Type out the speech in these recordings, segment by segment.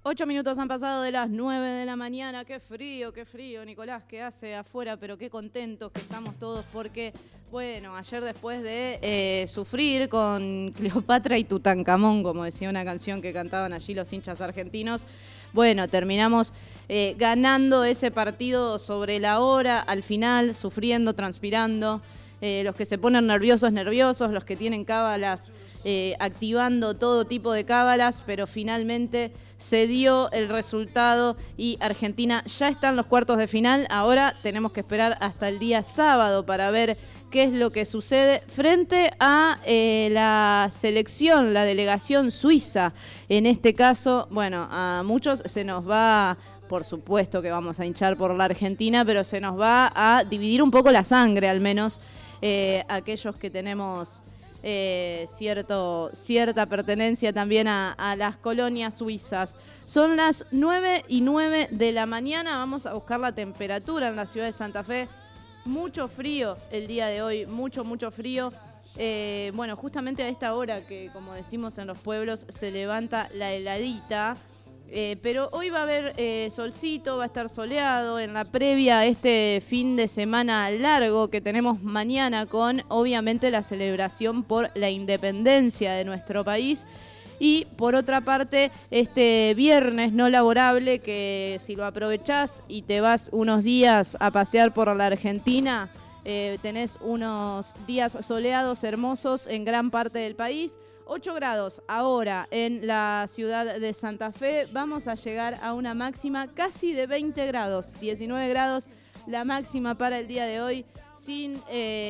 8 minutos han pasado de las 9 de la mañana. Qué frío, Nicolás, que hace afuera, pero qué contentos que estamos todos porque, bueno, ayer después de sufrir con Cleopatra y Tutankamón, como decía una canción que cantaban allí los hinchas argentinos, bueno, terminamos ganando ese partido sobre la hora, al final, sufriendo, transpirando, los que se ponen nerviosos, los que tienen cábalas, activando todo tipo de cábalas, pero finalmente se dio el resultado y Argentina ya está en los cuartos de final. Ahora tenemos que esperar hasta el día sábado para ver qué es lo que sucede frente a la selección, la delegación suiza. En este caso, bueno, a muchos se nos va, por supuesto que vamos a hinchar por la Argentina, pero se nos va a dividir un poco la sangre, al menos aquellos que tenemos cierta pertenencia también a las colonias suizas. Son las 9:09 de la mañana, vamos a buscar la temperatura en la ciudad de Santa Fe. Mucho frío el día de hoy, mucho frío. Bueno, justamente a esta hora que, como decimos en los pueblos, se levanta la heladita. Pero hoy va a haber solcito, va a estar soleado en la previa a este fin de semana largo que tenemos mañana con, obviamente, la celebración por la independencia de nuestro país. Y, por otra parte, este viernes no laborable que si lo aprovechás y te vas unos días a pasear por la Argentina, tenés unos días soleados hermosos en gran parte del país. 8 grados ahora en la ciudad de Santa Fe. Vamos a llegar a una máxima casi de 20 grados. 19 grados la máxima para el día de hoy. Sin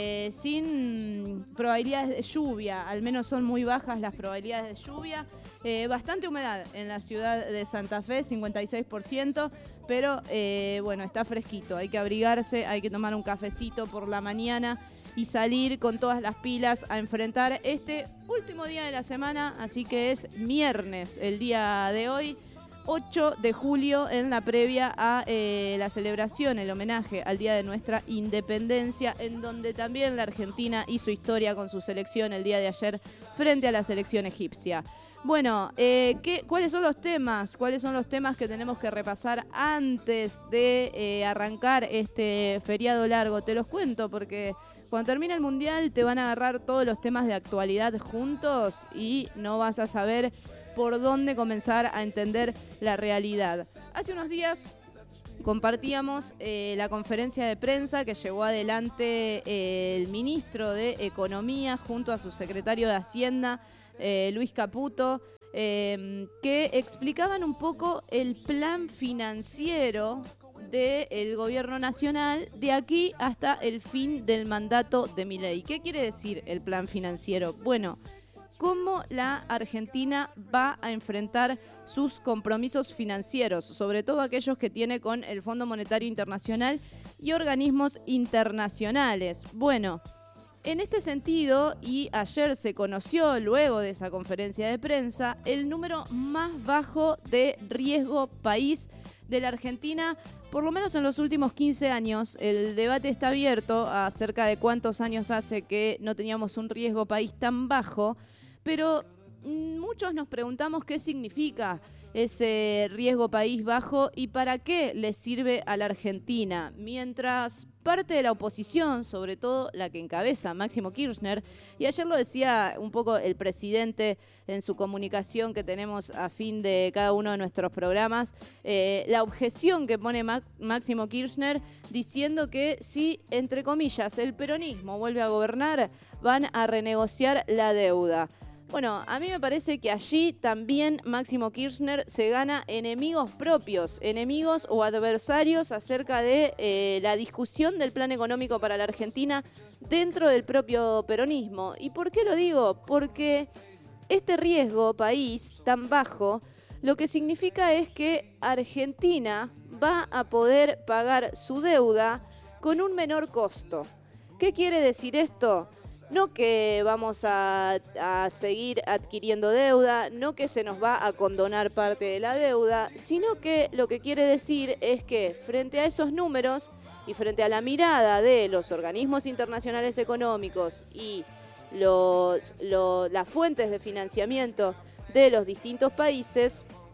probabilidades de lluvia. Al menos son muy bajas las probabilidades de lluvia. Bastante humedad en la ciudad de Santa Fe, 56%. Pero bueno, está fresquito. Hay que abrigarse, hay que tomar un cafecito por la mañana y salir con todas las pilas a enfrentar este último día de la semana, así que es viernes el día de hoy, 8 de julio, en la previa a la celebración, el homenaje al Día de nuestra Independencia, en donde también la Argentina hizo historia con su selección el día de ayer frente a la selección egipcia. Bueno, ¿cuáles son los temas? ¿Cuáles son los temas que tenemos que repasar antes de arrancar este feriado largo? Te los cuento porque cuando termine el Mundial te van a agarrar todos los temas de actualidad juntos y no vas a saber por dónde comenzar a entender la realidad. Hace unos días compartíamos la conferencia de prensa que llevó adelante el ministro de Economía junto a su secretario de Hacienda, Luis Caputo, que explicaban un poco el plan financiero del gobierno nacional de aquí hasta el fin del mandato de Milei. ¿Qué quiere decir el plan financiero? Bueno, cómo la Argentina va a enfrentar sus compromisos financieros, sobre todo aquellos que tiene con el Fondo Monetario Internacional y organismos internacionales. Bueno, en este sentido, y ayer se conoció, luego de esa conferencia de prensa, el número más bajo de riesgo país de la Argentina, por lo menos en los últimos 15 años. El debate está abierto acerca de cuántos años hace que no teníamos un riesgo país tan bajo, pero muchos nos preguntamos qué significa ese riesgo país bajo y para qué le sirve a la Argentina, mientras parte de la oposición, sobre todo la que encabeza Máximo Kirchner, y ayer lo decía un poco el presidente en su comunicación que tenemos a fin de cada uno de nuestros programas, la objeción que pone Máximo Kirchner diciendo que si, entre comillas, el peronismo vuelve a gobernar, van a renegociar la deuda. Bueno, a mí me parece que allí también Máximo Kirchner se gana enemigos propios, enemigos o adversarios acerca de la discusión del plan económico para la Argentina dentro del propio peronismo. ¿Y por qué lo digo? Porque este riesgo país tan bajo lo que significa es que Argentina va a poder pagar su deuda con un menor costo. ¿Qué quiere decir esto? No que vamos a seguir adquiriendo deuda, no que se nos va a condonar parte de la deuda, sino que lo que quiere decir es que frente a esos números y frente a la mirada de los organismos internacionales económicos y las fuentes de financiamiento de los distintos países,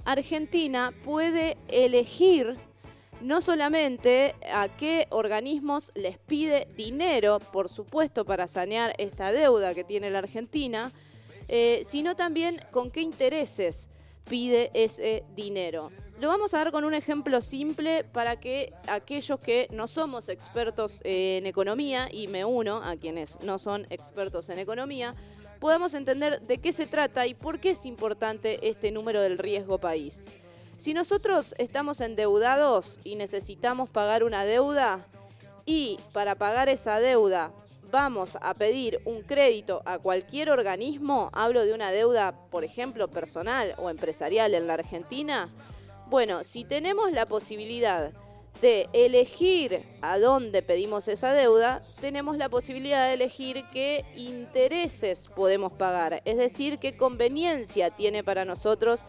Argentina puede elegir no solamente a qué organismos les pide dinero, por supuesto, para sanear esta deuda que tiene la Argentina, sino también con qué intereses pide ese dinero. Lo vamos a dar con un ejemplo simple para que aquellos que no somos expertos en economía, y me uno a quienes no son expertos en economía, podamos entender de qué se trata y por qué es importante este número del riesgo país. Si nosotros estamos endeudados y necesitamos pagar una deuda, y para pagar esa deuda vamos a pedir un crédito a cualquier organismo, hablo de una deuda, por ejemplo, personal o empresarial en la Argentina, bueno, si tenemos la posibilidad de elegir a dónde pedimos esa deuda, tenemos la posibilidad de elegir qué intereses podemos pagar, es decir, qué conveniencia tienen para nosotros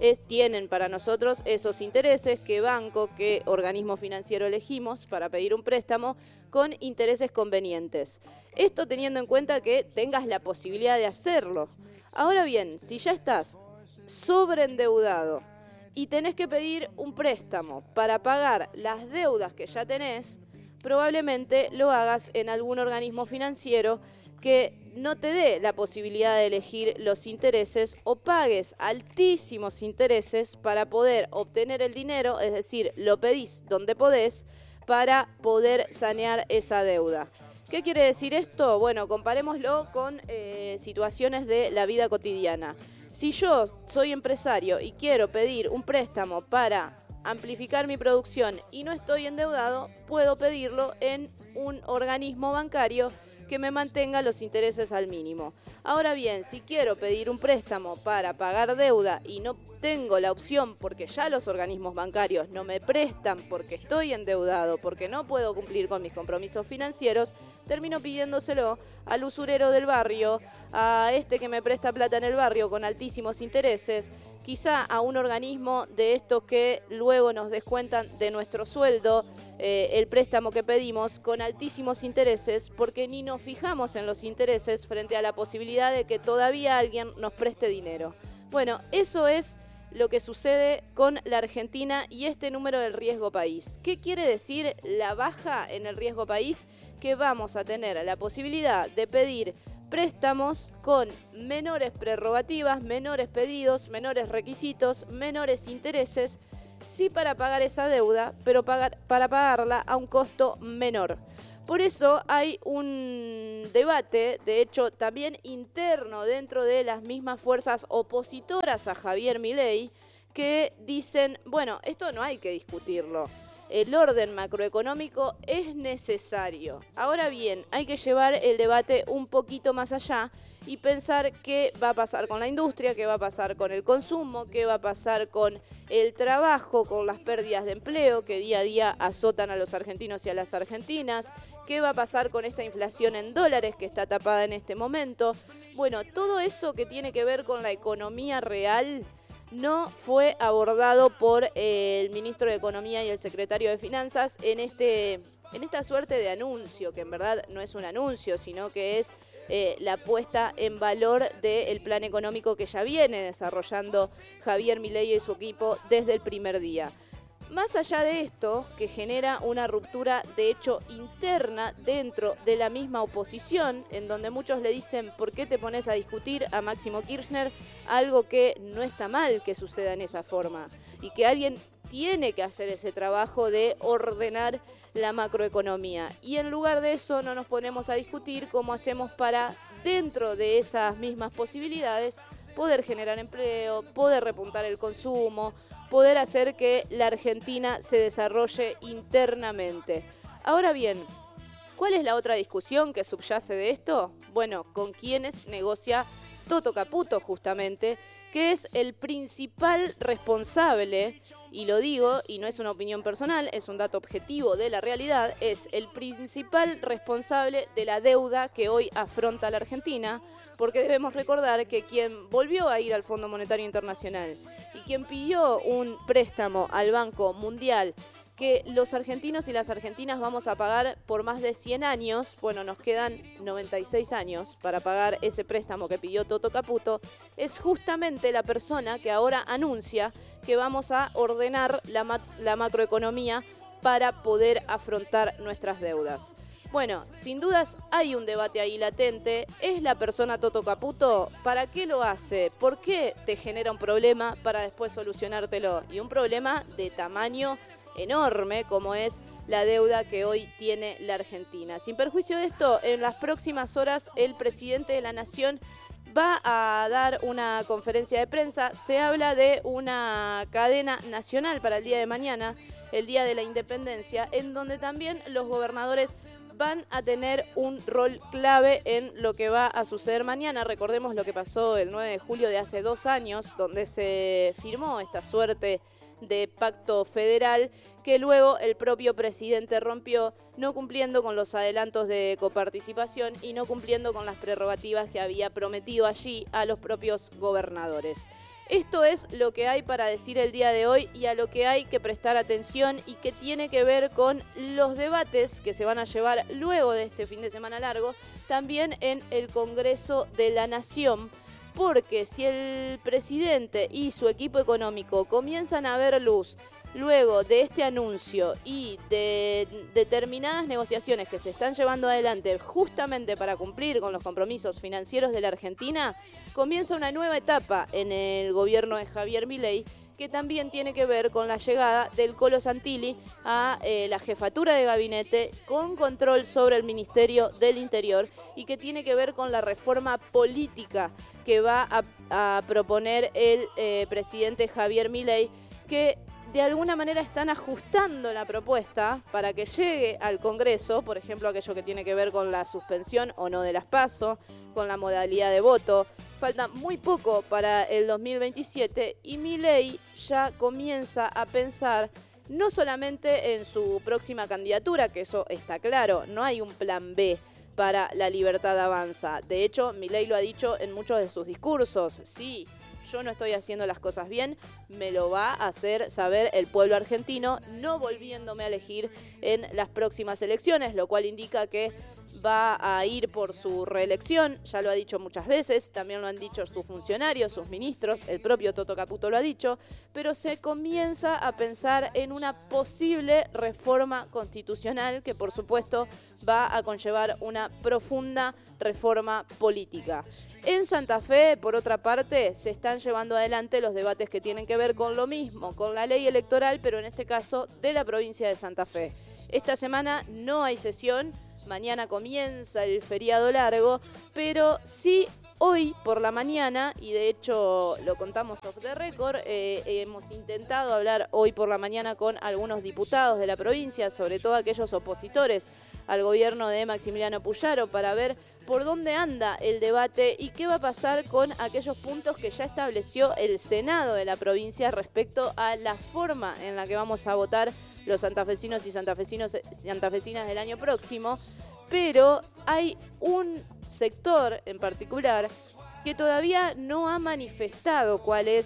esos intereses, qué banco, qué organismo financiero elegimos para pedir un préstamo con intereses convenientes. Esto teniendo en cuenta que tengas la posibilidad de hacerlo. Ahora bien, si ya estás sobreendeudado y tenés que pedir un préstamo para pagar las deudas que ya tenés, probablemente lo hagas en algún organismo financiero que no te dé la posibilidad de elegir los intereses o pagues altísimos intereses para poder obtener el dinero, es decir, lo pedís donde podés para poder sanear esa deuda. ¿Qué quiere decir esto? Bueno, comparémoslo con situaciones de la vida cotidiana. Si yo soy empresario y quiero pedir un préstamo para amplificar mi producción y no estoy endeudado, puedo pedirlo en un organismo bancario que me mantenga los intereses al mínimo. Ahora bien, si quiero pedir un préstamo para pagar deuda y no tengo la opción porque ya los organismos bancarios no me prestan porque estoy endeudado, porque no puedo cumplir con mis compromisos financieros, termino pidiéndoselo al usurero del barrio, a este que me presta plata en el barrio con altísimos intereses, quizá a un organismo de estos que luego nos descuentan de nuestro sueldo el préstamo que pedimos con altísimos intereses, porque ni nos fijamos en los intereses frente a la posibilidad de que todavía alguien nos preste dinero. Bueno, eso es lo que sucede con la Argentina y este número del riesgo país. ¿Qué quiere decir la baja en el riesgo país? Que vamos a tener la posibilidad de pedir préstamos con menores prerrogativas, menores pedidos, menores requisitos, menores intereses, sí para pagar esa deuda, pero para pagarla a un costo menor. Por eso hay un debate, de hecho también interno dentro de las mismas fuerzas opositoras a Javier Milei, que dicen, bueno, esto no hay que discutirlo. El orden macroeconómico es necesario. Ahora bien, hay que llevar el debate un poquito más allá y pensar qué va a pasar con la industria, qué va a pasar con el consumo, qué va a pasar con el trabajo, con las pérdidas de empleo que día a día azotan a los argentinos y a las argentinas, qué va a pasar con esta inflación en dólares que está tapada en este momento. Bueno, todo eso que tiene que ver con la economía real no fue abordado por el ministro de Economía y el secretario de Finanzas en esta suerte de anuncio, que en verdad no es un anuncio, sino que es la puesta en valor del plan económico que ya viene desarrollando Javier Milei y su equipo desde el primer día. Más allá de esto, que genera una ruptura de hecho interna dentro de la misma oposición, en donde muchos le dicen ¿por qué te pones a discutir a Máximo Kirchner algo que no está mal que suceda en esa forma? Y que alguien tiene que hacer ese trabajo de ordenar la macroeconomía. Y en lugar de eso no nos ponemos a discutir cómo hacemos para, dentro de esas mismas posibilidades, poder generar empleo, poder repuntar el consumo, poder hacer que la Argentina se desarrolle internamente. Ahora bien, ¿cuál es la otra discusión que subyace de esto? Bueno, con quienes negocia Toto Caputo justamente, que es el principal responsable, y lo digo, y no es una opinión personal, es un dato objetivo de la realidad, es el principal responsable de la deuda que hoy afronta la Argentina, porque debemos recordar que quien volvió a ir al Fondo Monetario Internacional y quien pidió un préstamo al Banco Mundial que los argentinos y las argentinas vamos a pagar por más de 100 años, bueno, nos quedan 96 años para pagar ese préstamo que pidió Toto Caputo, es justamente la persona que ahora anuncia que vamos a ordenar la macroeconomía para poder afrontar nuestras deudas. Bueno, sin dudas hay un debate ahí latente. ¿Es la persona Toto Caputo? ¿Para qué lo hace? ¿Por qué te genera un problema para después solucionártelo? Y un problema de tamaño enorme como es la deuda que hoy tiene la Argentina. Sin perjuicio de esto, en las próximas horas el presidente de la Nación va a dar una conferencia de prensa. Se habla de una cadena nacional para el día de mañana, el Día de la Independencia, en donde también los gobernadores van a tener un rol clave en lo que va a suceder mañana. Recordemos lo que pasó el 9 de julio de hace 2 años, donde se firmó esta suerte de pacto federal que luego el propio presidente rompió, no cumpliendo con los adelantos de coparticipación y no cumpliendo con las prerrogativas que había prometido allí a los propios gobernadores. Esto es lo que hay para decir el día de hoy y a lo que hay que prestar atención y que tiene que ver con los debates que se van a llevar luego de este fin de semana largo, también en el Congreso de la Nación, porque si el presidente y su equipo económico comienzan a ver luz luego de este anuncio y de determinadas negociaciones que se están llevando adelante justamente para cumplir con los compromisos financieros de la Argentina, comienza una nueva etapa en el gobierno de Javier Milei, que también tiene que ver con la llegada del Colo Santilli a la jefatura de gabinete con control sobre el Ministerio del Interior y que tiene que ver con la reforma política que va a proponer el presidente Javier Milei, que de alguna manera están ajustando la propuesta para que llegue al Congreso, por ejemplo, aquello que tiene que ver con la suspensión o no de las PASO, con la modalidad de voto. Falta muy poco para el 2027 y Milei ya comienza a pensar no solamente en su próxima candidatura, que eso está claro, no hay un plan B para La Libertad Avanza. De hecho, Milei lo ha dicho en muchos de sus discursos. Sí, yo no estoy haciendo las cosas bien, me lo va a hacer saber el pueblo argentino, no volviéndome a elegir en las próximas elecciones, lo cual indica que va a ir por su reelección. Ya lo ha dicho muchas veces, también lo han dicho sus funcionarios, sus ministros, el propio Toto Caputo lo ha dicho, pero se comienza a pensar en una posible reforma constitucional que por supuesto va a conllevar una profunda reforma política. En Santa Fe, por otra parte, se están llevando adelante los debates que tienen que ver con lo mismo, con la ley electoral, pero en este caso de la provincia de Santa Fe. Esta semana no hay sesión, mañana comienza el feriado largo, pero sí hoy por la mañana, y de hecho lo contamos off the record, hemos intentado hablar hoy por la mañana con algunos diputados de la provincia, sobre todo aquellos opositores al gobierno de Maximiliano Puyaro, para ver por dónde anda el debate y qué va a pasar con aquellos puntos que ya estableció el Senado de la provincia respecto a la forma en la que vamos a votar los santafesinos y santafesinas del año próximo. Pero hay un sector en particular que todavía no ha manifestado cuál es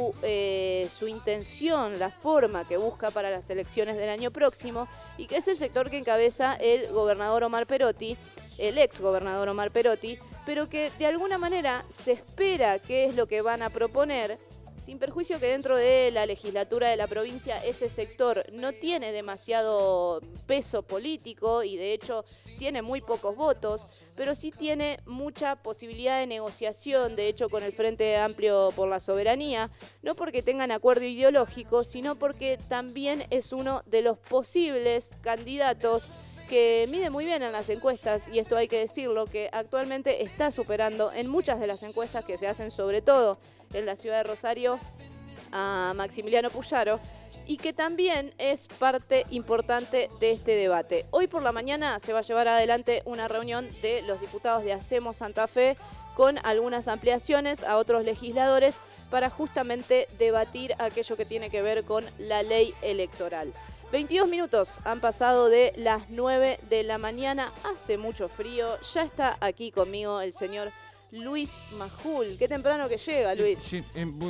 su intención, la forma que busca para las elecciones del año próximo, y que es el sector que encabeza el gobernador Omar Perotti, el ex gobernador Omar Perotti, pero que de alguna manera se espera qué es lo que van a proponer, sin perjuicio que dentro de la legislatura de la provincia ese sector no tiene demasiado peso político y de hecho tiene muy pocos votos, pero sí tiene mucha posibilidad de negociación, de hecho con el Frente Amplio por la Soberanía, no porque tengan acuerdo ideológico, sino porque también es uno de los posibles candidatos que mide muy bien en las encuestas, y esto hay que decirlo, que actualmente está superando en muchas de las encuestas que se hacen, sobre todo en la ciudad de Rosario, a Maximiliano Puyaro, y que también es parte importante de este debate. Hoy por la mañana se va a llevar adelante una reunión de los diputados de Hacemos Santa Fe con algunas ampliaciones a otros legisladores para justamente debatir aquello que tiene que ver con la ley electoral. 22 minutos han pasado de las 9 de la mañana, hace mucho frío, ya está aquí conmigo el señor Luis Majul. Qué temprano que llega, Luis. Sí,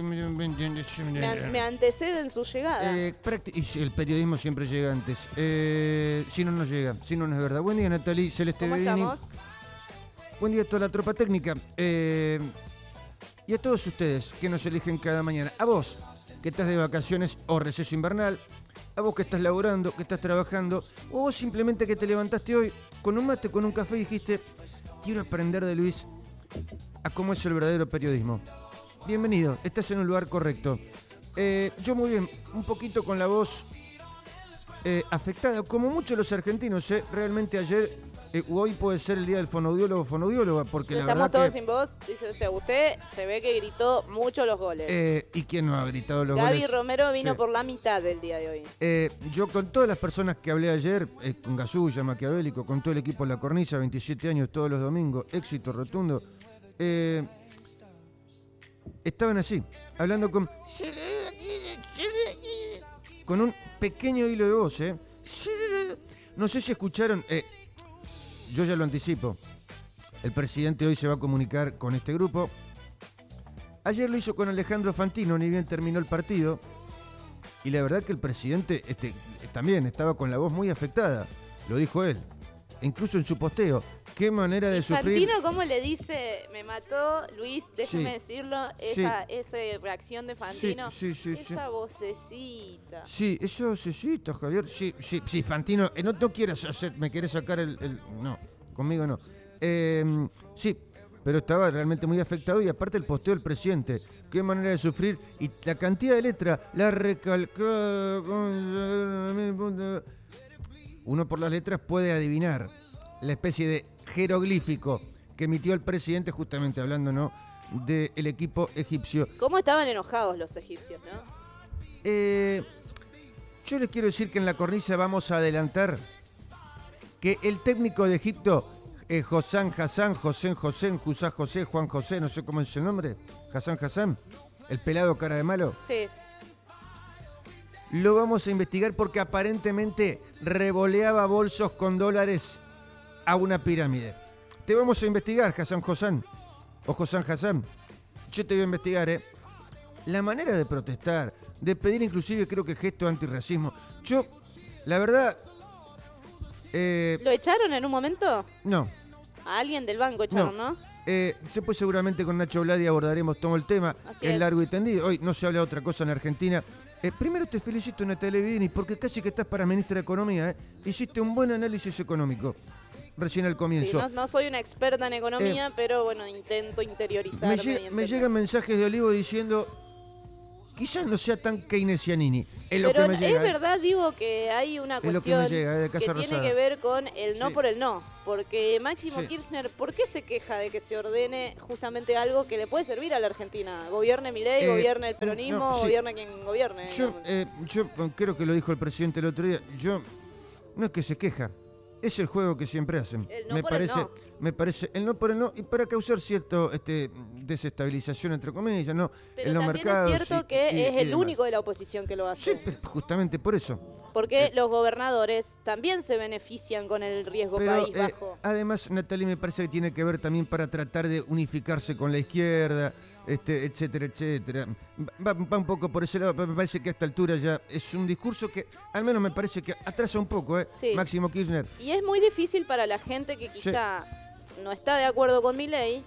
Me antecede en su llegada. y el periodismo siempre llega antes. Si no, no llega. Si no, no es verdad. Buen día, Natalie Celeste ¿Cómo Bedini. estamos? Buen día a toda la tropa técnica. Y a todos ustedes que nos eligen cada mañana. A vos, que estás de vacaciones o receso invernal. A vos que estás laburando, que estás trabajando. O vos simplemente que te levantaste hoy con un mate, con un café y dijiste: quiero aprender de Luis a cómo es el verdadero periodismo. Bienvenido, estás en un lugar correcto. Yo muy bien, un poquito con la voz afectada, como muchos los argentinos. Realmente ayer, hoy puede ser el día del fonoaudióloga, porque la Estamos verdad todos que... sin voz. Dice, o sea, usted se ve que gritó mucho los goles. ¿Y quién no ha gritado los Gaby goles? Romero vino Sí. por la mitad del día de hoy. Yo con todas las personas que hablé ayer, con Gasulla, Maquiavélico, con todo el equipo de La Cornisa, 27 años todos los domingos, éxito rotundo, estaban así, hablando con un pequeño hilo de voz. No sé si escucharon, yo ya lo anticipo, el presidente hoy se va a comunicar con este grupo. Ayer lo hizo con Alejandro Fantino, ni bien terminó el partido. Y la verdad que el presidente también estaba con la voz muy afectada. Lo dijo él. Incluso en su posteo. Qué manera de sufrir. Fantino, ¿cómo le dice? Me mató, Luis, déjeme Sí. decirlo. Sí. Esa reacción de Fantino. Sí. Esa vocecita. Sí, eso necesito, Javier. Sí, Fantino. No quieras hacer, me querés sacar no, conmigo no. Sí, pero estaba realmente muy afectado y aparte el posteo del presidente. Qué manera de sufrir. Y la cantidad de letra, la recalcada. Uno por las letras puede adivinar la especie de jeroglífico que emitió el presidente, justamente hablando, ¿no?, del equipo egipcio. ¿Cómo estaban enojados los egipcios, no? Yo les quiero decir que en La Cornisa vamos a adelantar que el técnico de Egipto, Hassan, José, Jusá José, Juan José, no sé cómo es el nombre, Hassan, el pelado cara de malo, Sí. lo vamos a investigar porque aparentemente revoleaba bolsos con dólares a una pirámide. Te vamos a investigar, Hassan o Hassan. Yo te voy a investigar, la manera de protestar, de pedir inclusive creo que gesto antirracismo. Yo, la verdad... ¿Lo echaron en un momento? No. A alguien del banco echaron, ¿no? Después seguramente con Nacho Bladi abordaremos todo el tema. Así es es. largo y tendido. Hoy no se habla de otra cosa en Argentina. Primero te felicito, Natalia Bedini, porque casi que estás para ministra de Economía. Hiciste un buen análisis económico recién al Sí, comienzo. no soy una experta en economía, pero bueno, intento interiorizarme. Me llegan mensajes de Olivo diciendo, quizás no sea tan keynesianini. Es lo Pero que me llega. es verdad, digo, que hay una Es lo que cuestión me llega, de que Casa tiene Rosada. que ver con el no Sí. por el no. Porque Máximo Sí. Kirchner, ¿por qué se queja de que se ordene justamente algo que le puede servir a la Argentina? Gobierne Milei, gobierne el peronismo, no, sí. gobierne quien gobierne. Yo digamos. creo que lo dijo el presidente el otro día. No es que se queja, es el juego que siempre hacen. El no por el no. Me parece el no por el no y para causar cierto desestabilización entre comillas, ¿no? Pero en los también mercados. es cierto que es el demás. único de la oposición que lo hace. Sí, pero justamente por eso. Porque los gobernadores también se benefician con el riesgo Pero país bajo. además, Natalia, me parece que tiene que ver también para tratar de unificarse con la izquierda, etcétera, etcétera. Va un poco por ese lado, pero me parece que a esta altura ya es un discurso que, al menos me parece que atrasa un poco, Sí. Máximo Kirchner. Y es muy difícil para la gente que quizá no está de acuerdo con Milei,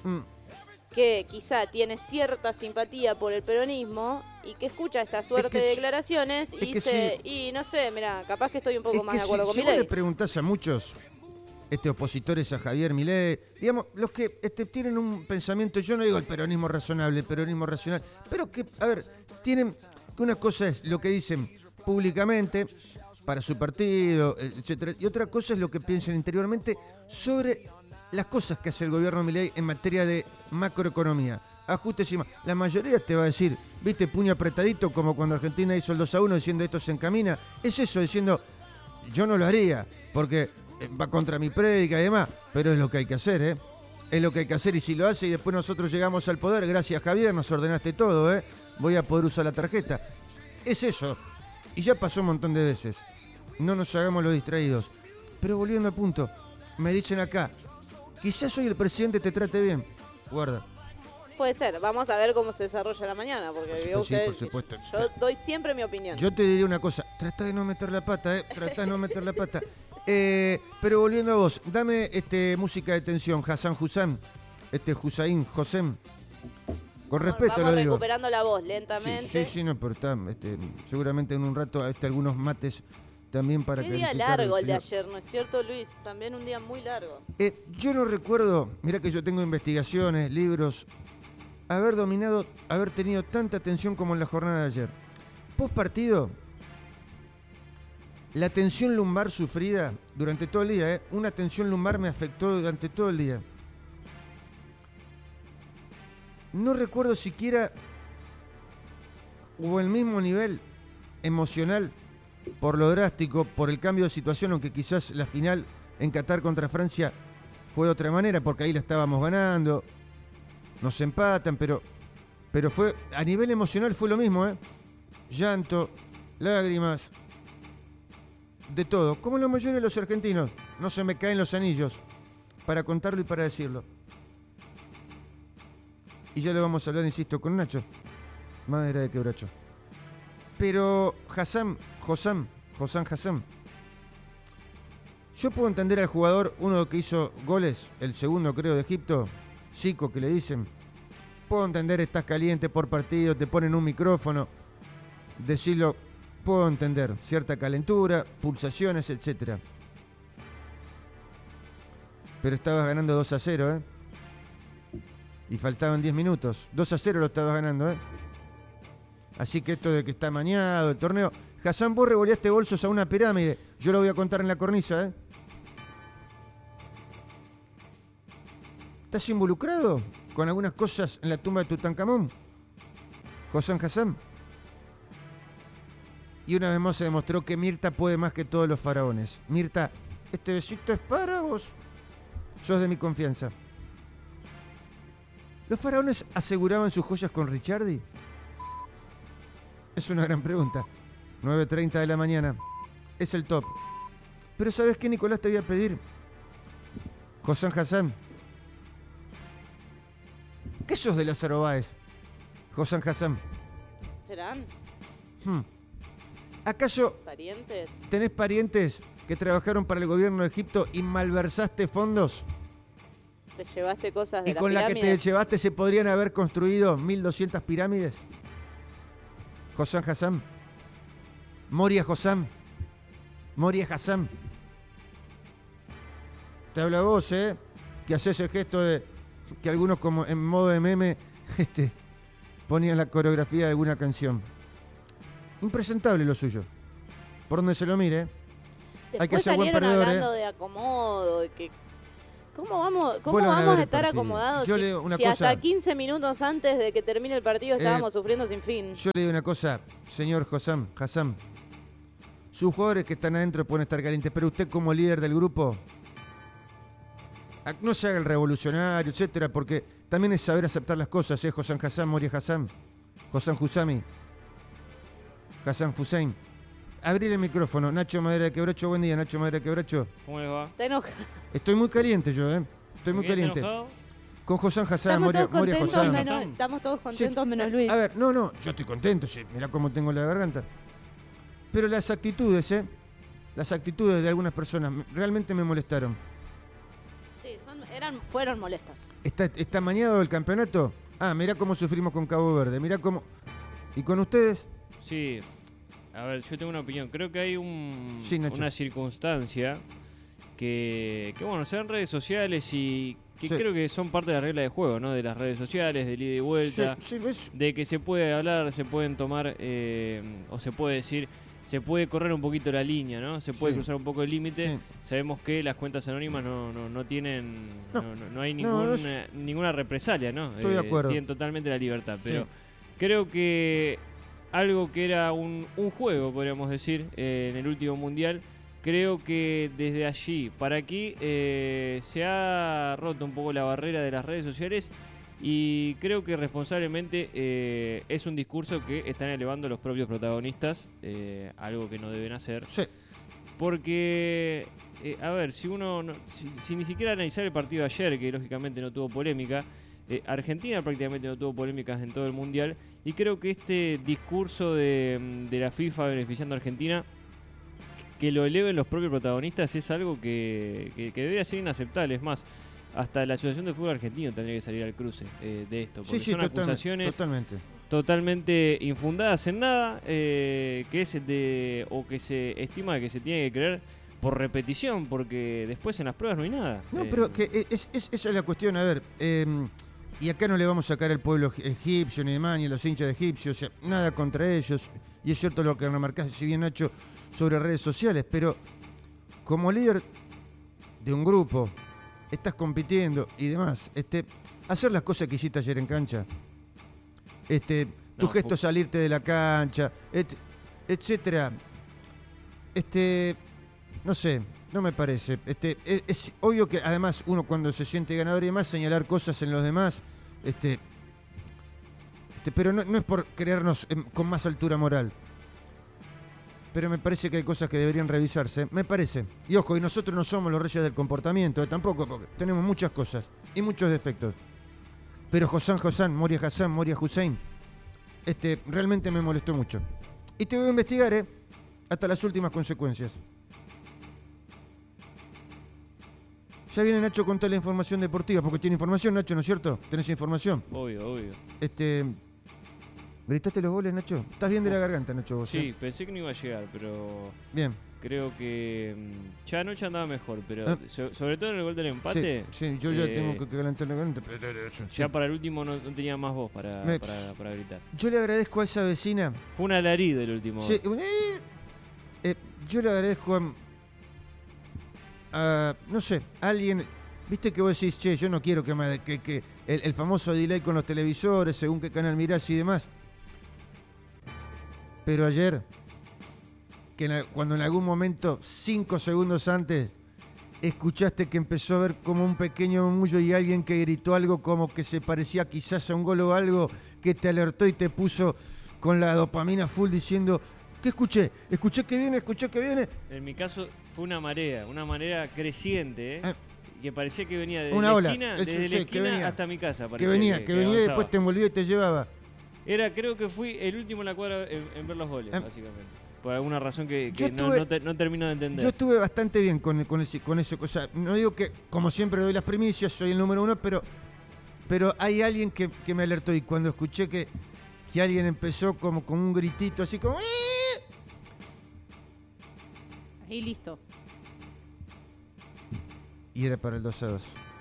que quizá tiene cierta simpatía por el peronismo y que escucha esta suerte de declaraciones y que dice, y no sé, mira, capaz que estoy un poco más de acuerdo con si vos le Milei. preguntás a muchos opositores a Javier Milei, digamos, los que tienen un pensamiento, yo no digo el peronismo razonable, el peronismo racional, pero que, a ver, tienen que una cosa es lo que dicen públicamente para su partido, etcétera, y otra cosa es lo que piensan interiormente sobre las cosas que hace el gobierno Milei en materia de macroeconomía. Ajustes y más. La mayoría te va a decir, viste, puño apretadito, como cuando Argentina hizo el 2-1 diciendo esto se encamina. Es eso, diciendo, yo no lo haría, porque va contra mi prédica y demás, pero es lo que hay que hacer, Es lo que hay que hacer y si lo hace y después nosotros llegamos al poder, gracias Javier, nos ordenaste todo, voy a poder usar la tarjeta. Es eso. Y ya pasó un montón de veces. No nos hagamos los distraídos. Pero volviendo al punto, me dicen acá, quizás hoy el presidente te trate bien. Guarda. Puede ser, vamos a ver cómo se desarrolla la mañana, porque vio Sí, usted, por supuesto. yo doy siempre mi opinión. Yo te diría una cosa, trata de no meter la pata, trata de no meter la pata. Pero volviendo a vos, dame música de tensión, Hassan Hussein, Hussein, Josem. Con respeto Vamos lo digo. recuperando la voz lentamente. Sí, no, pero está, seguramente en un rato algunos mates también para Qué día calificar largo al el de señor. ayer, ¿no es cierto, Luis? También un día muy largo. Yo no recuerdo, mirá que yo tengo investigaciones, libros, haber tenido tanta tensión como en la jornada de ayer. Post partido, la tensión lumbar sufrida durante todo el día, una tensión lumbar me afectó durante todo el día. No recuerdo siquiera hubo el mismo nivel emocional por lo drástico, por el cambio de situación, aunque quizás la final en Qatar contra Francia fue de otra manera, porque ahí la estábamos ganando, nos empatan, pero fue a nivel emocional fue lo mismo, llanto, lágrimas, de todo, como la mayoría de los argentinos. No se me caen los anillos para contarlo y para decirlo. Y ya lo vamos a hablar, insisto, con Nacho, madera de quebracho. Pero Hassan, yo puedo entender al jugador, uno que hizo goles, el segundo creo de Egipto, Zico que le dicen, puedo entender, estás caliente por partido, te ponen un micrófono, decirlo, puedo entender, cierta calentura, pulsaciones, etcétera. Pero estabas ganando 2-0, y faltaban 10 minutos, 2-0 lo estabas ganando, Así que esto de que está amañado el torneo. Hassan, vos revoleaste bolsos a una pirámide. Yo lo voy a contar en la cornisa, ¿Estás involucrado con algunas cosas en la tumba de Tutankamón? Hassan. Y una vez más se demostró que Mirta puede más que todos los faraones. Mirta, este besito es para vos. Sos de mi confianza. ¿Los faraones aseguraban sus joyas con Ricciardi? Es una gran pregunta. 9:30 de la mañana. Es el top. Pero ¿sabes qué, Nicolás? Te voy a pedir. Hassan. ¿Qué sos de Lázaro Báez? Hassan. ¿Serán ¿Acaso parientes? tenés parientes que trabajaron para el gobierno de Egipto y malversaste fondos? ¿Te llevaste cosas de ¿Y las con la que te pirámides? llevaste se podrían haber construido 1.200 pirámides? Hassan. Moria Hassan. Te habla vos, que haces el gesto de que algunos como en modo de meme ponían la coreografía de alguna canción. Impresentable lo suyo. Por donde se lo mire. Hay que Después ser buen salieron perdedor, hablando de acomodo, de que ¿cómo vamos Vuelvan a ver a el estar partido. acomodados Yo si, le digo una si cosa. hasta 15 minutos antes de que termine el partido estábamos sufriendo sin fin? Yo le digo una cosa, señor Hassan. Sus jugadores que están adentro pueden estar calientes, pero usted como líder del grupo, no se haga el revolucionario, etcétera, porque también es saber aceptar las cosas, Hassan, Moria Hassan, Hassan Hussein. Abrir el micrófono, Nacho Madera de Quebracho, buen día, Nacho Madera de Quebracho. ¿Cómo les va? Te enoja. Estoy muy caliente yo, Estoy muy ¿Por qué caliente. estás enojado? Con Hassan, Estamos Moria todos contentos, Hassan. estamos todos Sí, contentos menos Luis. A ver, no, yo estoy contento, sí, mirá cómo tengo la garganta. Pero las actitudes, de algunas personas realmente me molestaron. Sí, fueron molestas. ¿Está amañado el campeonato? Mirá cómo sufrimos con Cabo Verde, mirá cómo... ¿Y con ustedes? Sí. A ver, yo tengo una opinión. Creo que hay Sí, Nacho. una circunstancia que bueno, se dan redes sociales y que Sí. creo que son parte de la regla de juego, ¿no? De las redes sociales, del ida y vuelta, Sí, ¿ves? de que se puede hablar, se pueden tomar, o se puede decir, se puede correr un poquito la línea, ¿no? Se puede Sí. cruzar un poco el límite. Sí. Sabemos que las cuentas anónimas no tienen, No. no hay No, no es- ninguna represalia, ¿no? Estoy de acuerdo. Tienen totalmente la libertad, pero Sí. creo que algo que era un juego, podríamos decir, en el último mundial, creo que desde allí para aquí se ha roto un poco la barrera de las redes sociales y creo que responsablemente es un discurso que están elevando los propios protagonistas, algo que no deben hacer. Sí. Porque, a ver, si uno si ni siquiera analizar el partido de ayer, que lógicamente no tuvo polémica, Argentina prácticamente no tuvo polémicas en todo el Mundial, y creo que este discurso de la FIFA beneficiando a Argentina, que lo eleven los propios protagonistas, es algo que debería ser inaceptable. Es más, hasta la Asociación de Fútbol Argentino tendría que salir al cruce de esto, porque son acusaciones totalmente infundadas en nada, que es o que se estima que se tiene que creer por repetición, porque después en las pruebas no hay nada. No, pero que esa es la cuestión. A ver, y acá no le vamos a sacar al pueblo egipcio ni demás, ni a los hinchas de egipcios, o sea, nada contra ellos. Y es cierto lo que remarcaste, si bien Nacho, sobre redes sociales, pero como líder de un grupo, estás compitiendo y demás, hacer las cosas que hiciste ayer en cancha, tu gesto salirte de la cancha, etcétera, no sé, no me parece. Es obvio que además uno cuando se siente ganador y demás, señalar cosas en los demás, pero no es por creernos con más altura moral. Pero me parece que hay cosas que deberían revisarse, me parece. Y ojo, y nosotros no somos los reyes del comportamiento, tampoco, porque tenemos muchas cosas y muchos defectos. Pero Hassan, Moria Hassan, Moria Hussein, realmente me molestó mucho. Y te voy a investigar, hasta las últimas consecuencias. Ya viene Nacho con toda la información deportiva, porque tiene información, Nacho, ¿no es cierto? ¿Tenés información? Obvio. ¿Gritaste los goles, Nacho? ¿Estás bien de la garganta, Nacho? Vos, sí, pensé que no iba a llegar, pero... Bien. Creo que ya anoche andaba mejor, pero sobre todo en el gol del empate... Sí, yo ya tengo que calentar la garganta. Pero ya para el último no tenía más voz para gritar. Yo le agradezco a esa vecina... Fue un alarido el último sí, gol. Yo le agradezco a no sé, a alguien... Viste que vos decís, che, yo no quiero que el famoso delay con los televisores, según qué canal mirás y demás. Pero ayer, cuando en algún momento, 5 segundos antes, escuchaste que empezó a ver como un pequeño murmullo y alguien que gritó algo como que se parecía quizás a un gol o algo, que te alertó y te puso con la dopamina full diciendo, ¿qué escuché? Escuché que viene. En mi caso fue una marea creciente, que parecía que venía desde una la ola. esquina, desde la esquina hasta mi casa. Que venía y después te envolvía y te llevaba. Creo que fui el último en la cuadra en ver los goles, básicamente. Por alguna razón que no termino de entender. Yo estuve bastante bien con eso. O sea, no digo que, como siempre, doy las primicias, soy el número uno, pero hay alguien que me alertó. Y cuando escuché que alguien empezó como con un gritito, así como... Ahí listo. Y era para el 2-2.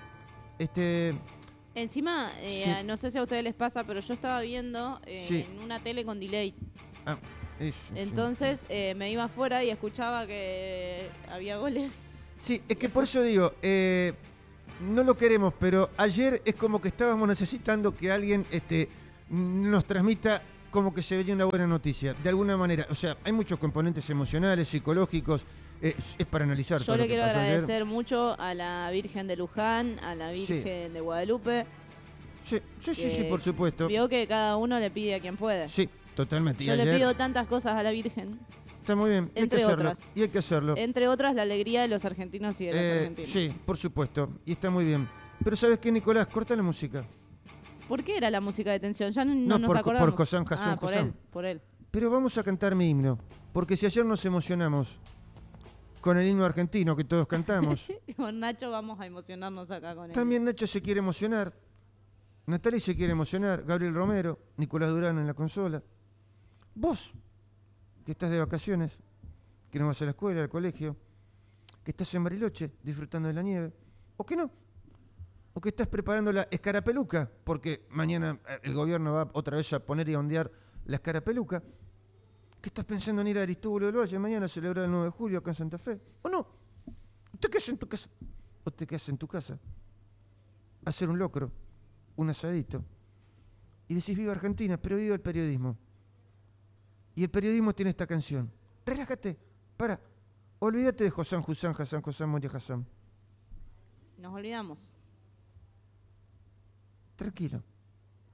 Encima, sí. No sé si a ustedes les pasa, pero yo estaba viendo sí. en una tele con delay. Eso, entonces sí. Me iba afuera y escuchaba que había goles. Sí, es que por eso digo, no lo queremos, pero ayer es como que estábamos necesitando que alguien nos transmita como que se veía una buena noticia, de alguna manera. O sea, hay muchos componentes emocionales, psicológicos, es para analizar. Yo le quiero agradecer mucho a la Virgen de Luján, a la Virgen de Guadalupe. Sí, por supuesto. Vio que cada uno le pide a quien puede. Sí, totalmente. Yo le pido tantas cosas a la Virgen. Está muy bien, entre otras. Y hay que hacerlo. Entre otras, la alegría de los argentinos y de las argentinas. Sí, por supuesto, y está muy bien. Pero ¿sabes qué, Nicolás? Corta la música. ¿Por qué era la música de tensión? Ya no nos acordamos. Por Hassan. Por él. Pero vamos a cantar mi himno, porque si ayer nos emocionamos con el himno argentino que todos cantamos. Con Nacho vamos a emocionarnos acá con él. También Nacho se quiere emocionar. Natalia se quiere emocionar. Gabriel Romero, Nicolás Durán en la consola. Vos, que estás de vacaciones, que no vas a la escuela, al colegio, que estás en Bariloche disfrutando de la nieve, o que no. O que estás preparando la escarapeluca, porque mañana el gobierno va otra vez a poner y a ondear la escarapeluca. ¿Qué estás pensando en ir a Aristóbulo del Valle mañana a celebrar el 9 de julio acá en Santa Fe? ¿O no? ¿Te quedas en tu casa? ¿O te quedas en tu casa? A hacer un locro, un asadito. Y decís, viva Argentina, pero viva el periodismo. Y el periodismo tiene esta canción. Relájate, para. Olvídate de Hassan, Moria Hassan. Nos olvidamos. Tranquilo.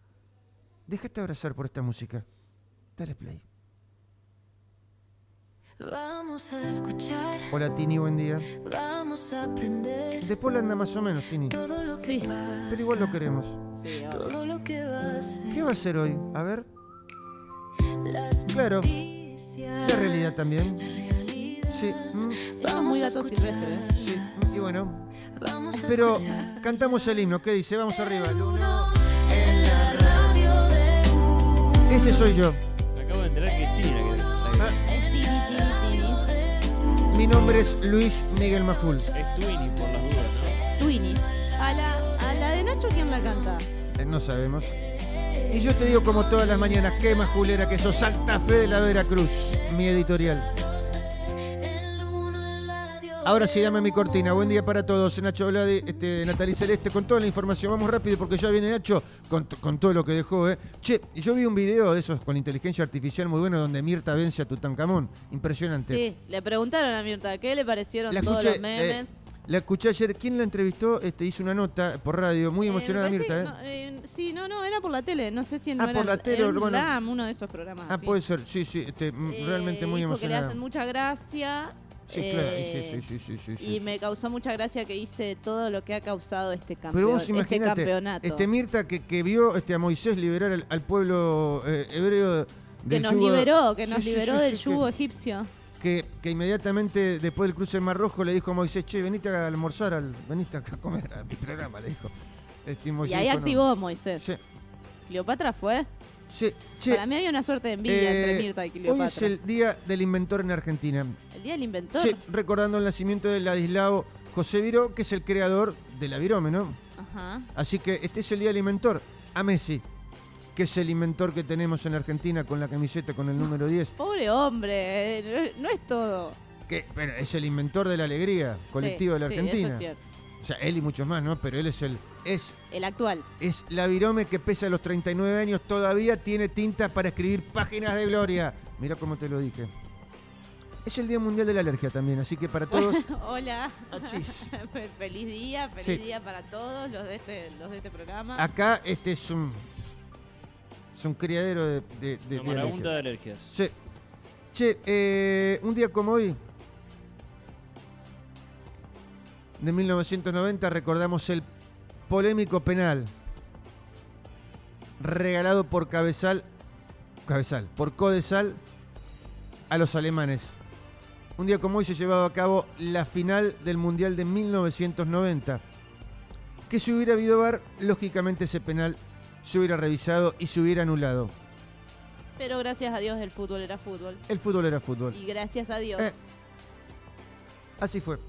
Déjate abrazar por esta música. Dale play. Vamos a escuchar. Hola Tini, buen día. Vamos a aprender. Después anda más o menos, Tini. Todo lo que Sí. pasa, Pero igual lo queremos. Sí, ahora. todo lo que va a ser. ¿Qué va a hacer hoy? A ver. Las Claro. noticias, La realidad también. la realidad. Sí. Eso es muy gato silvestre. Sí. Y bueno. Vamos a Pero escuchar. cantamos el himno. ¿Qué dice? Vamos arriba. El uno. En la radio de U. Ese soy yo. Me acabo de enterar que es Tina que Ah, Es Tini, Tini, Tini. mi nombre es Luis Miguel Majul. es Twinnie por las dudas, Twinnie. A la de Nacho, ¿quién la canta? No sabemos. Y yo te digo como todas las mañanas, qué majulera que sos, Santa Fe de la Veracruz, mi editorial. El uno en radio Ahora sí, dame mi cortina. Buen día para todos. Nacho Vladi, Natalie Celeste, con toda la información. Vamos rápido porque ya viene Nacho con todo lo que dejó. Che, yo vi un video de esos con inteligencia artificial muy bueno donde Mirta vence a Tutankamón. Impresionante. Sí, le preguntaron a Mirta, ¿qué le parecieron La todos escuché, los memes? la escuché ayer. ¿Quién la entrevistó? Hizo una nota por radio. Muy emocionada Me Mirta, parece- sí, no, era por la tele. No sé si no Ah, era por la tele, en bueno. LAM, uno de esos programas. Ah, así. puede ser. Sí, realmente muy dijo que le emocionada. hacen mucha gracia. Sí, claro. Sí. Y me causó mucha gracia que hice todo lo que ha causado este Pero campeón, vos este imaginate, campeonato. Mirta que vio a Moisés liberar al pueblo hebreo que del nos yugo. liberó, que Sí, nos sí, liberó sí, del sí, yugo egipcio. que inmediatamente después del cruce del Mar Rojo le dijo a Moisés, che, venite a almorzar, venite acá a comer a mi programa, le dijo. Y Moisés ahí dijo, no. activó Moisés. Sí, Cleopatra fue. sí, che, Para mí había una suerte de envidia entre Mirta y hoy Cleopatra. es el Día del Inventor en Argentina. El día del inventor. Sí, recordando el nacimiento de Ladislao José Viró, que es el creador de la virome, ¿no? Ajá. Así que este es el Día del Inventor. A Messi, que es el inventor que tenemos en Argentina con la camiseta con el número 10. Pobre hombre, no es todo. Pero es el inventor de la alegría colectiva de la Sí, Argentina. eso es cierto. O sea, él y muchos más, ¿no? Pero él es El actual. es la virome que pese a los 39 años todavía tiene tinta para escribir páginas de gloria. Mira cómo te lo dije. Es el Día Mundial de la Alergia también, así que para todos... Hola. Achis. Feliz día Sí. día para todos los de este programa. Acá es un criadero de ¿no? Una marabunta de alergias. Sí. Che, un día como hoy, de 1990, recordamos el polémico penal regalado por por Codesal a los alemanes. Un día como hoy se llevaba a cabo la final del Mundial de 1990. Que si hubiera habido VAR, lógicamente ese penal se hubiera revisado y se hubiera anulado. Pero gracias a Dios el fútbol era fútbol. El fútbol era fútbol. Y gracias a Dios. Así fue.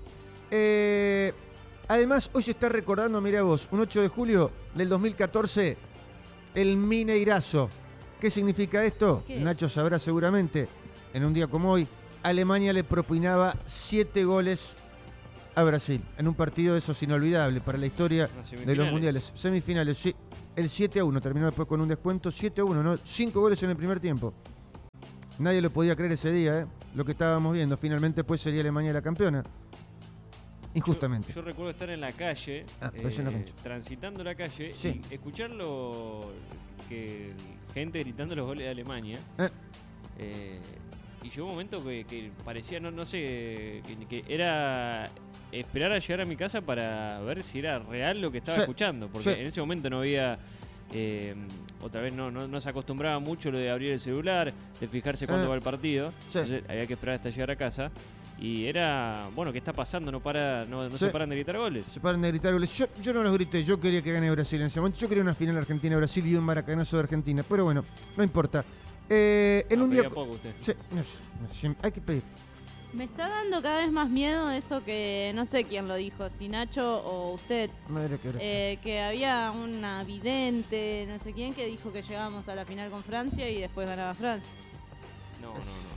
Además, hoy se está recordando, mira vos, un 8 de julio del 2014, el Mineirazo. ¿Qué significa esto? ¿Qué es? Nacho sabrá seguramente. En un día como hoy, Alemania le propinaba 7 goles a Brasil. En un partido de esos inolvidable para la historia de los mundiales. Semifinales, sí. El 7-1 terminó después con un descuento. 7-1, ¿no? 5 goles en el primer tiempo. Nadie lo podía creer ese día, lo que estábamos viendo. Finalmente, pues sería Alemania la campeona. Injustamente. Yo recuerdo estar en la calle, pero eso en la cancha. transitando la calle, Sí. y escucharlo, que gente gritando los goles de Alemania. Y llegó un momento que parecía, no sé, que era esperar a llegar a mi casa para ver si era real lo que estaba Sí, escuchando. Porque sí. en ese momento no había... otra vez no se acostumbraba mucho lo de abrir el celular, de fijarse cuándo va el partido. Sí. Entonces había que esperar hasta llegar a casa. Y era, bueno, ¿qué está pasando? No Sí. se paran de gritar goles. Se paran de gritar goles. Yo no los grité, yo quería que gane Brasil en ese momento. Yo quería una final Argentina-Brasil y un maracanazo de Argentina. Pero bueno, no importa. En un día... Pedía poco usted. Sí, no, hay que pedir. Me está dando cada vez más miedo eso que no sé quién lo dijo, si Nacho o usted, Madre que gracia. que había una vidente, no sé quién, que dijo que llegábamos a la final con Francia y después ganaba Francia. No.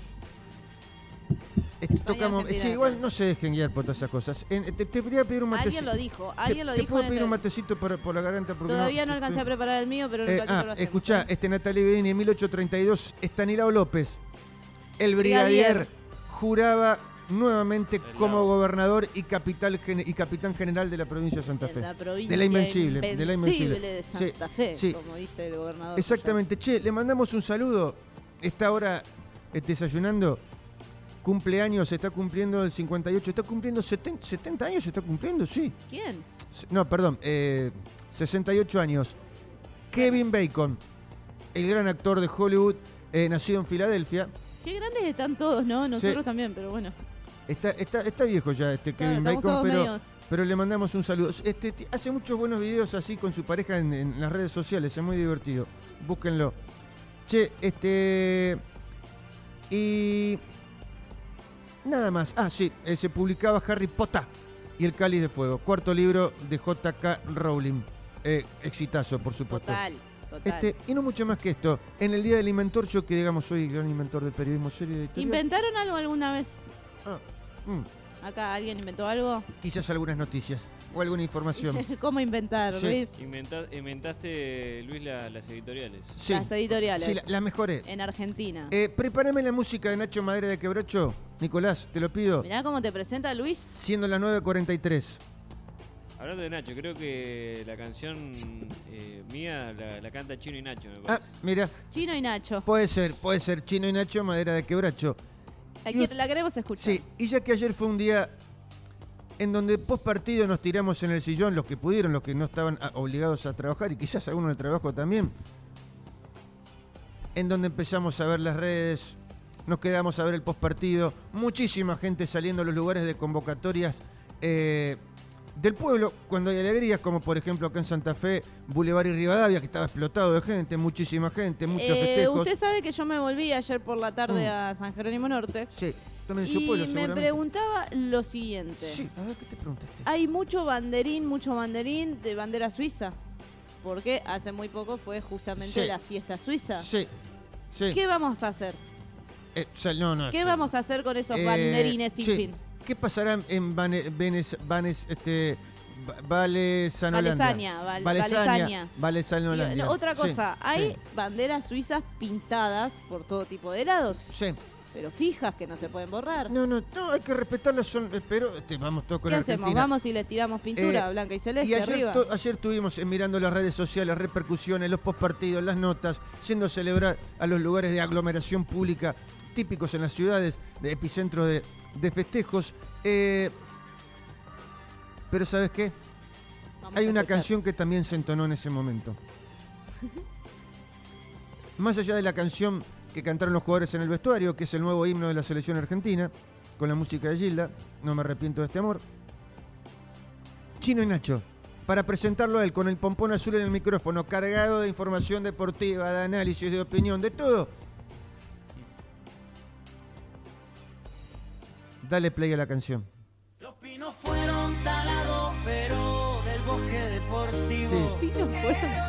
Tocamos, Argentina, sí, igual claro. no se dejen guiar por todas esas cosas. Te podría pedir un matecito. Alguien lo dijo, alguien lo ¿Te dijo. puedo en pedir el- un matecito por la garganta? Porque Todavía no alcancé a preparar el mío, pero en un ratito lo hacemos. escuchá, Natalie Bedini en 1832, Estanislao López, el brigadier, juraba nuevamente El como Lao. gobernador y capitán general de la provincia de Santa Fe. En la provincia De la Invencible, de la Invencible. de Sí, Santa Fe, sí. como dice el gobernador. Exactamente. Che, le mandamos un saludo. Está ahora desayunando cumpleaños, está cumpliendo el 58, está cumpliendo 70 años, está cumpliendo, sí. ¿Quién? No, perdón, 68 años. Kevin Bacon, el gran actor de Hollywood, nacido en Filadelfia. Qué grandes están todos, ¿no? Nosotros Sí. también, pero bueno. Está viejo ya Kevin Estamos Bacon, todos pero... medios. Pero le mandamos un saludo. Hace muchos buenos videos así con su pareja en las redes sociales. Es muy divertido. Búsquenlo. Che, y... Nada más. Ah, sí. Se publicaba Harry Potter y el Cáliz de Fuego. Cuarto libro de J.K. Rowling. Exitazo, por supuesto. Total. Y no mucho más que esto. En el Día del Inventor, yo que digamos soy gran inventor del periodismo serio y editorial. ¿Inventaron algo alguna vez? Ah, ¿Acá alguien inventó algo? quizás algunas noticias o alguna información. ¿Cómo inventar, Sí. Luis? Inventaste, Luis, las editoriales. Sí. Las editoriales. Sí, la mejoré. En Argentina. Prepárame la música de Nacho Madera de Quebracho. Nicolás, te lo pido. Mirá cómo te presenta Luis. Siendo las 9:43. Hablando de Nacho, creo que la canción mía la canta Chino y Nacho, me Ah, parece. mira, Chino y Nacho. puede ser Chino y Nacho Madera de Quebracho. La queremos escuchar. Sí, y ya que ayer fue un día en donde post partido nos tiramos en el sillón, los que pudieron, los que no estaban obligados a trabajar y quizás algunos del trabajo también, en donde empezamos a ver las redes, nos quedamos a ver el post partido, muchísima gente saliendo a los lugares de convocatorias del pueblo cuando hay alegrías, como por ejemplo acá en Santa Fe, Boulevard y Rivadavia, que estaba explotado de gente, muchísima gente, muchos festejos. Usted sabe que yo me volví ayer por la tarde Mm. a San Jerónimo Norte. Sí, también en su Y pueblo me seguramente. preguntaba lo siguiente. Sí, a ver, ¿qué te preguntaste? Hay mucho banderín de bandera suiza. Porque hace muy poco fue justamente Sí. la fiesta suiza. Sí, sí. ¿Qué vamos a hacer? No, ¿Qué sí. vamos a hacer con esos banderines sin sí. fin? ¿Qué pasará en Valesanolandia? Valesania. Valesanolandia. Y otra Sí, cosa, hay sí, banderas suizas pintadas por todo tipo de lados, sí. pero fijas que no se pueden borrar. No, hay que respetarlas, pero vamos todos con ¿Qué Argentina. hacemos? Vamos y le tiramos pintura Eh, blanca y Y celeste arriba. ayer tuvimos mirando las redes sociales, repercusiones, los postpartidos, las notas, yendo a celebrar a los lugares de aglomeración pública típicos en las ciudades, de epicentro de festejos. Pero ¿sabes qué? Vamos Hay a una escuchar. canción que también se entonó en ese momento. Más allá de la canción que cantaron los jugadores en el vestuario, que es el nuevo himno de la selección argentina, con la música de Gilda, No me arrepiento de este amor. Chino y Nacho, para presentarlo a él con el pompón azul en el micrófono, cargado de información deportiva, de análisis, de opinión, de todo. Dale play a la canción. Los pinos fueron talados, pero del bosque deportivo. Sí. Pino fuera.